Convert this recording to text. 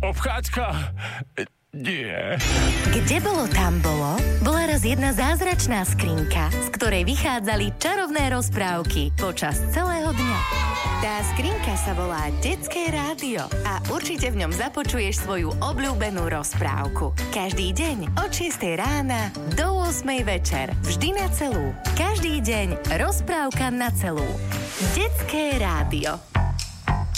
Obchádzka? Nie. Kde bolo, tam bolo, bola raz jedna zázračná skrinka, z ktorej vychádzali čarovné rozprávky počas celého dňa. Tá skrinka sa volá Detské rádio a určite v ňom započuješ svoju obľúbenú rozprávku. Každý deň od 6 rána do 8 večer. Vždy na celú. Každý deň rozprávka na celú. Detské rádio.